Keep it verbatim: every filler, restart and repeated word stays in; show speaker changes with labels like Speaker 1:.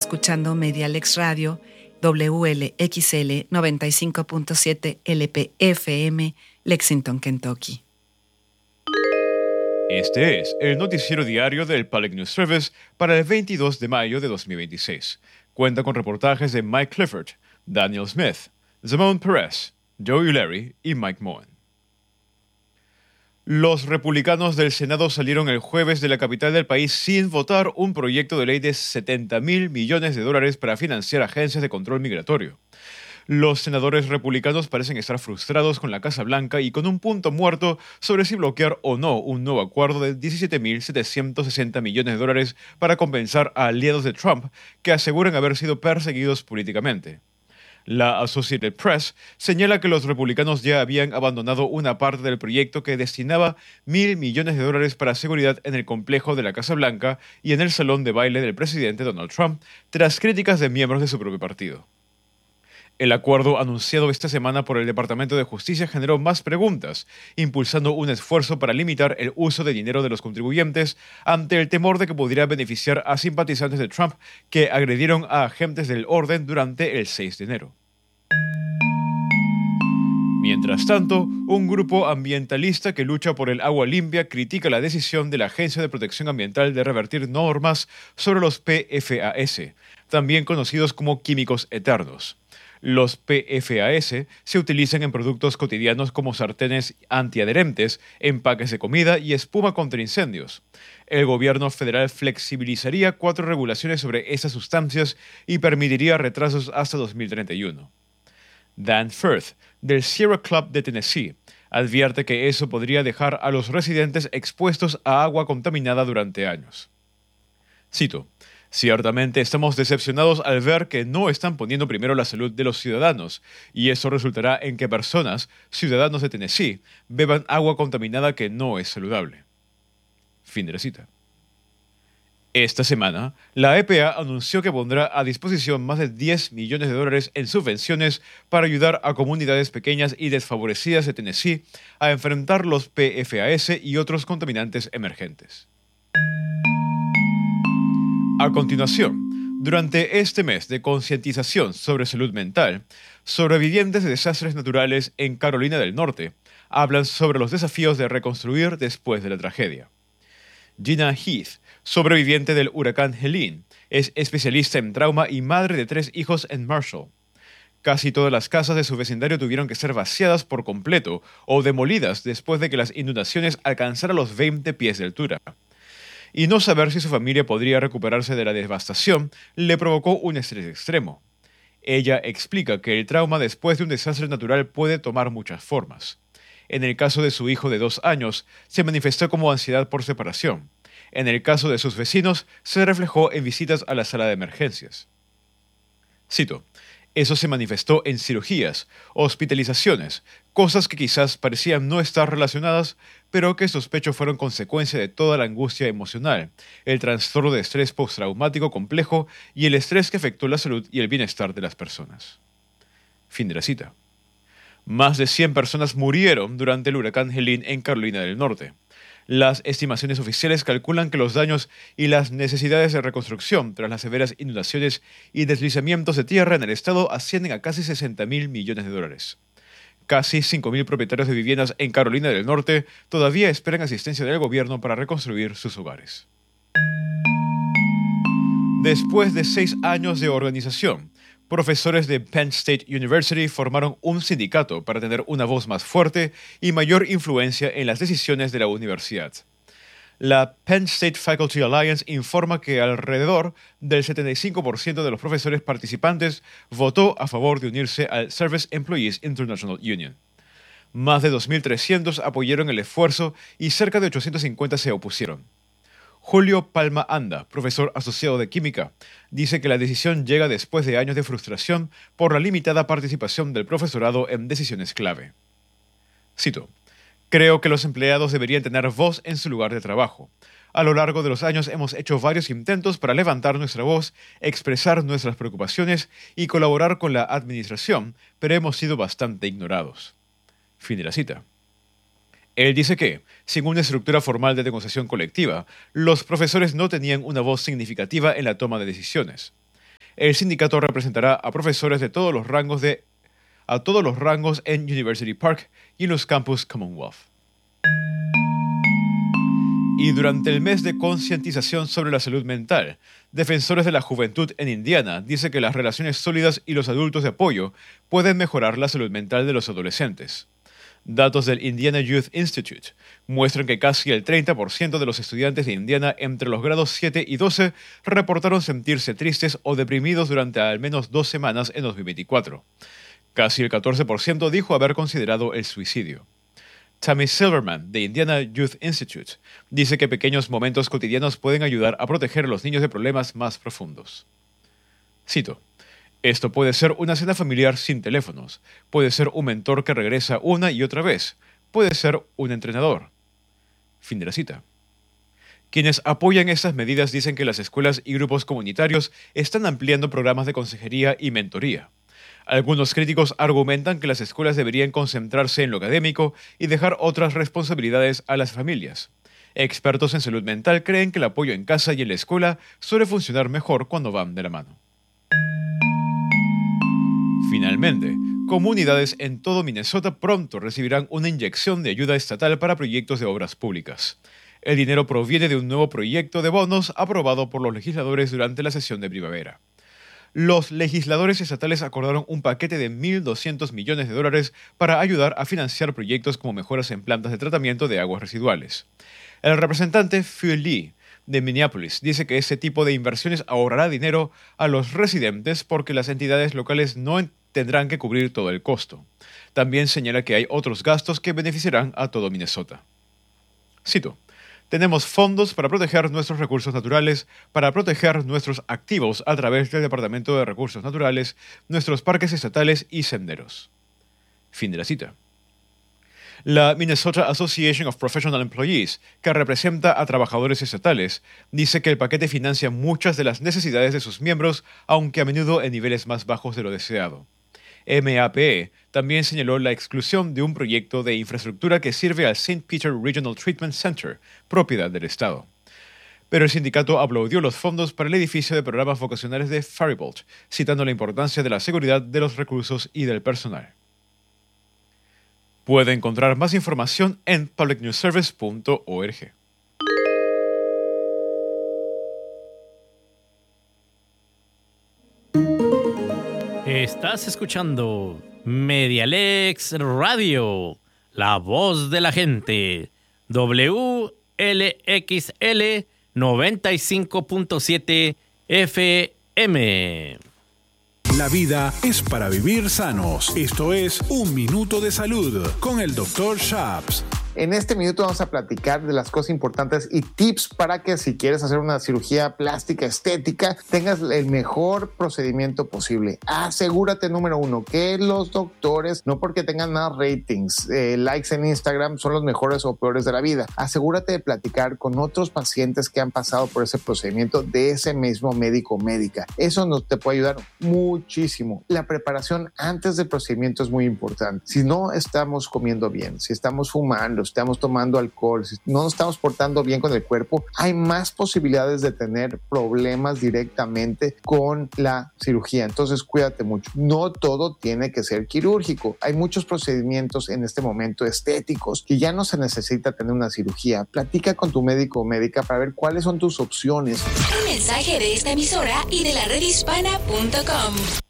Speaker 1: escuchando Medialex Radio, W L X L noventa y cinco punto siete L P F M, Lexington, Kentucky.
Speaker 2: Este es el noticiero diario del Public News Service para el veintidós de mayo de dos mil veintiséis. Cuenta con reportajes de Mike Clifford, Daniel Smith, Zamon Perez, Joey Larry y Mike Moen. Los republicanos del Senado salieron el jueves de la capital del país sin votar un proyecto de ley de setenta mil millones de dólares para financiar agencias de control migratorio. Los senadores republicanos parecen estar frustrados con la Casa Blanca y con un punto muerto sobre si bloquear o no un nuevo acuerdo de diecisiete mil setecientos sesenta millones de dólares para compensar a aliados de Trump que aseguran haber sido perseguidos políticamente. La Associated Press señala que los republicanos ya habían abandonado una parte del proyecto que destinaba mil millones de dólares para seguridad en el complejo de la Casa Blanca y en el salón de baile del presidente Donald Trump, tras críticas de miembros de su propio partido. El acuerdo anunciado esta semana por el Departamento de Justicia generó más preguntas, impulsando un esfuerzo para limitar el uso de dinero de los contribuyentes ante el temor de que pudiera beneficiar a simpatizantes de Trump que agredieron a agentes del orden durante el seis de enero. Mientras tanto, un grupo ambientalista que lucha por el agua limpia critica la decisión de la Agencia de Protección Ambiental de revertir normas sobre los P F A S, también conocidos como químicos eternos. Los P F A S se utilizan en productos cotidianos como sartenes antiadherentes, empaques de comida y espuma contra incendios. El gobierno federal flexibilizaría cuatro regulaciones sobre esas sustancias y permitiría retrasos hasta dos mil treinta y uno. Dan Firth, del Sierra Club de Tennessee, advierte que eso podría dejar a los residentes expuestos a agua contaminada durante años. Cito: ciertamente estamos decepcionados al ver que no están poniendo primero la salud de los ciudadanos, y eso resultará en que personas, ciudadanos de Tennessee, beban agua contaminada que no es saludable. Fin de la cita. Esta semana, la E P A anunció que pondrá a disposición más de diez millones de dólares en subvenciones para ayudar a comunidades pequeñas y desfavorecidas de Tennessee a enfrentar los P F A S y otros contaminantes emergentes. A continuación, durante este mes de concientización sobre salud mental, sobrevivientes de desastres naturales en Carolina del Norte hablan sobre los desafíos de reconstruir después de la tragedia. Gina Heath, sobreviviente del huracán Helene, es especialista en trauma y madre de tres hijos en Marshall. Casi todas las casas de su vecindario tuvieron que ser vaciadas por completo o demolidas después de que las inundaciones alcanzaran los veinte pies de altura. Y no saber si su familia podría recuperarse de la devastación le provocó un estrés extremo. Ella explica que el trauma después de un desastre natural puede tomar muchas formas. En el caso de su hijo de dos años, se manifestó como ansiedad por separación. En el caso de sus vecinos, se reflejó en visitas a la sala de emergencias. Cito: eso se manifestó en cirugías, hospitalizaciones, cosas que quizás parecían no estar relacionadas, pero que sospecho fueron consecuencia de toda la angustia emocional, el trastorno de estrés postraumático complejo y el estrés que afectó la salud y el bienestar de las personas. Fin de la cita. Más de cien personas murieron durante el huracán Helene en Carolina del Norte. Las estimaciones oficiales calculan que los daños y las necesidades de reconstrucción tras las severas inundaciones y deslizamientos de tierra en el estado ascienden a casi sesenta mil millones de dólares. Casi cinco mil propietarios de viviendas en Carolina del Norte todavía esperan asistencia del gobierno para reconstruir sus hogares. Después de seis años de organización, profesores de Penn State University formaron un sindicato para tener una voz más fuerte y mayor influencia en las decisiones de la universidad. La Penn State Faculty Alliance informa que alrededor del setenta y cinco por ciento de los profesores participantes votó a favor de unirse al Service Employees International Union. Más de dos mil trescientos apoyaron el esfuerzo y cerca de ochocientos cincuenta se opusieron. Julio Palma Anda, profesor asociado de química, dice que la decisión llega después de años de frustración por la limitada participación del profesorado en decisiones clave. Cito: creo que los empleados deberían tener voz en su lugar de trabajo. A lo largo de los años hemos hecho varios intentos para levantar nuestra voz, expresar nuestras preocupaciones y colaborar con la administración, pero hemos sido bastante ignorados. Fin de la cita. Él dice que, sin una estructura formal de negociación colectiva, los profesores no tenían una voz significativa en la toma de decisiones. El sindicato representará a profesores de todos los rangos de a todos los rangos en University Park y en los campus Commonwealth. Y durante el mes de concientización sobre la salud mental, defensores de la juventud en Indiana dicen que las relaciones sólidas y los adultos de apoyo pueden mejorar la salud mental de los adolescentes. Datos del Indiana Youth Institute muestran que casi el treinta por ciento de los estudiantes de Indiana entre los grados siete y doce reportaron sentirse tristes o deprimidos durante al menos dos semanas en dos mil veinticuatro. Casi el catorce por ciento dijo haber considerado el suicidio. Tammy Silverman, de Indiana Youth Institute, dice que pequeños momentos cotidianos pueden ayudar a proteger a los niños de problemas más profundos. Cito: esto puede ser una cena familiar sin teléfonos, puede ser un mentor que regresa una y otra vez, puede ser un entrenador. Fin de la cita. Quienes apoyan estas medidas dicen que las escuelas y grupos comunitarios están ampliando programas de consejería y mentoría. Algunos críticos argumentan que las escuelas deberían concentrarse en lo académico y dejar otras responsabilidades a las familias. Expertos en salud mental creen que el apoyo en casa y en la escuela suele funcionar mejor cuando van de la mano. Finalmente, comunidades en todo Minnesota pronto recibirán una inyección de ayuda estatal para proyectos de obras públicas. El dinero proviene de un nuevo proyecto de bonos aprobado por los legisladores durante la sesión de primavera. Los legisladores estatales acordaron un paquete de mil doscientos millones de dólares para ayudar a financiar proyectos como mejoras en plantas de tratamiento de aguas residuales. El representante Phil Lee, de Minneapolis, dice que este tipo de inversiones ahorrará dinero a los residentes porque las entidades locales no tendrán que cubrir todo el costo. También señala que hay otros gastos que beneficiarán a todo Minnesota. Cito: tenemos fondos para proteger nuestros recursos naturales, para proteger nuestros activos a través del Departamento de Recursos Naturales, nuestros parques estatales y senderos. Fin de la cita. La Minnesota Association of Professional Employees, que representa a trabajadores estatales, dice que el paquete financia muchas de las necesidades de sus miembros, aunque a menudo en niveles más bajos de lo deseado. M A P E también señaló la exclusión de un proyecto de infraestructura que sirve al Saint Peter Regional Treatment Center, propiedad del Estado. Pero el sindicato aplaudió los fondos para el edificio de programas vocacionales de Faribault, citando la importancia de la seguridad de los recursos y del personal. Puede encontrar más información en public news service punto org.
Speaker 3: Estás escuchando Medialex Radio, la voz de la gente, W L X L noventa y cinco punto siete F M.
Speaker 4: La vida es para vivir sanos. Esto es Un Minuto de Salud con el doctor Shaps.
Speaker 5: En este minuto vamos a platicar de las cosas importantes y tips para que si quieres hacer una cirugía plástica estética tengas el mejor procedimiento posible. Asegúrate, número uno, que los doctores, no porque tengan más ratings, eh, likes en Instagram, son los mejores o peores de la vida. Asegúrate de platicar con otros pacientes que han pasado por ese procedimiento de ese mismo médico o médica. Eso nos te puede ayudar muchísimo. La preparación antes del procedimiento es muy importante. Si no estamos comiendo bien, si estamos fumando, estamos tomando alcohol, si no nos estamos portando bien con el cuerpo, hay más posibilidades de tener problemas directamente con la cirugía. Entonces cuídate mucho. No todo tiene que ser quirúrgico. Hay muchos procedimientos en este momento estéticos que ya no se necesita tener una cirugía. Platica con tu médico o médica para ver cuáles son tus opciones.
Speaker 6: Un mensaje de esta emisora y de la red hispana punto com.